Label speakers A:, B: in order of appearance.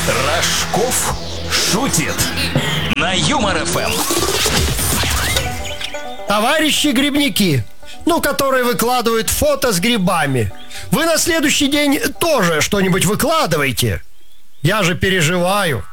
A: Рожков шутит на Юмор ФМ.
B: Товарищи грибники, которые выкладывают фото с грибами, вы на следующий день тоже что-нибудь выкладываете? Я же переживаю.